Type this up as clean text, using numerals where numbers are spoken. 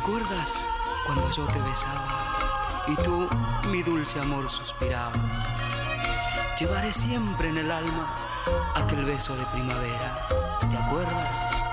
¿Recuerdas cuando yo te besaba y tú, mi dulce amor, suspirabas? Llevaré siempre en el alma aquel beso de primavera, ¿te acuerdas?